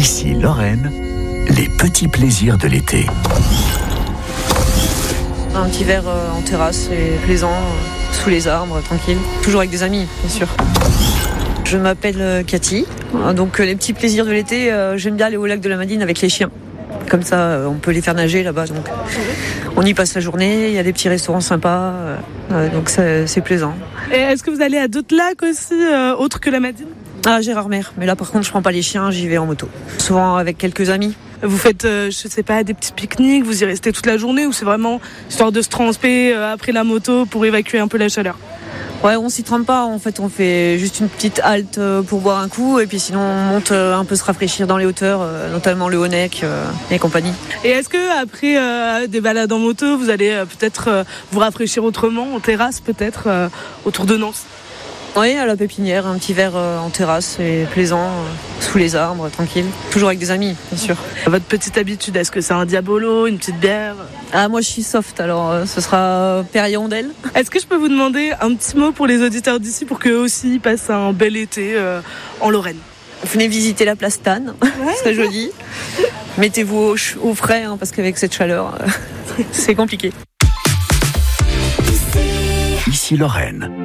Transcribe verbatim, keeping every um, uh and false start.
Ici Lorraine, les petits plaisirs de l'été. Un petit verre en terrasse, c'est plaisant, sous les arbres, tranquille. Toujours avec des amis, bien sûr. Je m'appelle Cathy. Donc les petits plaisirs de l'été, j'aime bien aller au lac de la Madine avec les chiens. Comme ça, on peut les faire nager là-bas. Donc on y passe la journée, il y a des petits restaurants sympas, donc c'est, c'est plaisant. Et est-ce que vous allez à d'autres lacs aussi, euh, autres que la Madine ? Ah, Gérardmer. Mais là, par contre, je prends pas les chiens, j'y vais en moto. Souvent avec quelques amis. Vous faites, euh, je sais pas, des petits pique-niques, vous y restez toute la journée ou c'est vraiment histoire de se tremper euh, après la moto pour évacuer un peu la chaleur ? Ouais, on s'y trempe pas. En fait, on fait juste une petite halte pour boire un coup et puis sinon on monte un peu se rafraîchir dans les hauteurs, notamment le Haut-Nec et compagnie. Et est-ce que après euh, des balades en moto, vous allez euh, peut-être euh, vous rafraîchir autrement, en terrasse peut-être, euh, autour de Nantes ? Oui, à la pépinière, un petit verre en terrasse, c'est plaisant, sous les arbres, tranquille. Toujours avec des amis, bien sûr. Votre petite habitude, est-ce que c'est un Diabolo, une petite bière ? Ah, moi je suis soft, alors euh, ce sera Perrier-Ondelle. Est-ce que je peux vous demander un petit mot pour les auditeurs d'ici pour qu'eux aussi passent un bel été euh, en Lorraine ? Venez visiter la place Tannes, ouais. C'est joli. Mettez-vous au, ch- au frais, hein, parce qu'avec cette chaleur, euh, c'est compliqué. Ici Lorraine.